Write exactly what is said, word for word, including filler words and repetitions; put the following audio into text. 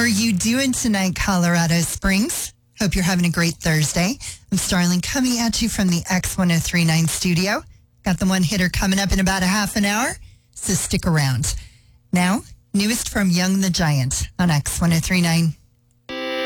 are you doing tonight, Colorado Springs? Hope you're having a great Thursday. I'm Starling coming at you from the X ten thirty-nine studio. Got the one hitter coming up in about a half an hour, so stick around. Now, newest from Young the Giant on X ten thirty-nine.